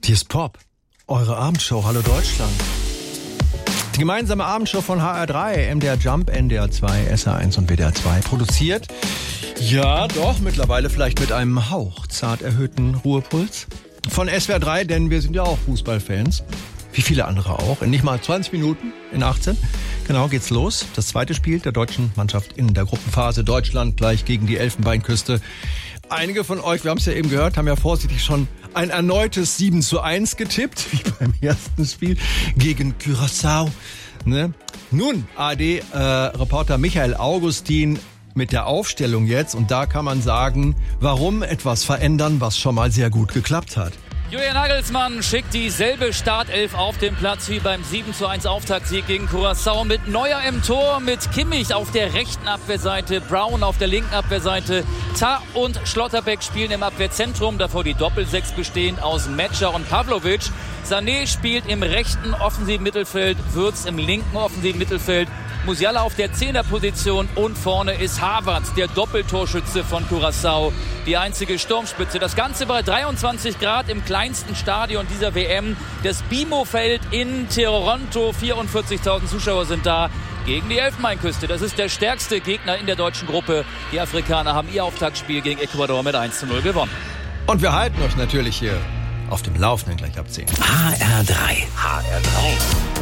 Hier ist Pop, eure Abendshow, Hallo Deutschland. Die gemeinsame Abendshow von HR3, MDR Jump, NDR 2, SR1 und WDR 2. Produziert, ja doch, mittlerweile vielleicht mit einem Hauch zart erhöhten Ruhepuls. Von SWR 3, denn wir sind ja auch Fußballfans. Wie viele andere auch. In nicht mal 20 Minuten, in 18. Genau, geht's los. Das zweite Spiel der deutschen Mannschaft in der Gruppenphase. Deutschland gleich gegen die Elfenbeinküste. Einige von euch, wir haben es ja eben gehört, haben ja vorsichtig schon ein erneutes 7:1 getippt, wie beim ersten Spiel gegen Curaçao. Ne? Nun, ARD-Reporter Michael Augustin mit der Aufstellung jetzt. Und da kann man sagen, warum etwas verändern, was schon mal sehr gut geklappt hat. Julian Nagelsmann schickt dieselbe Startelf auf den Platz wie beim 7:1 Auftaktsieg gegen Curaçao mit Neuer im Tor, mit Kimmich auf der rechten Abwehrseite, Brown auf der linken Abwehrseite, Tah und Schlotterbeck spielen im Abwehrzentrum, davor die Doppelsechs bestehen aus Metscher und Pavlovic. Sané spielt im rechten offensiven Mittelfeld, Würz im linken offensiven Mittelfeld, Musiala auf der Zehnerposition und vorne ist Havertz, der Doppeltorschütze von Curaçao, die einzige Sturmspitze. Das Ganze bei 23 Grad im kleinsten Stadion dieser WM. Das BMO-Feld in Toronto, 44.000 Zuschauer sind da gegen die Elfenbeinküste. Das ist der stärkste Gegner in der deutschen Gruppe. Die Afrikaner haben ihr Auftaktspiel gegen Ecuador mit 1:0 gewonnen. Und wir halten euch natürlich hier auf dem Laufenden gleich ab 10. HR3.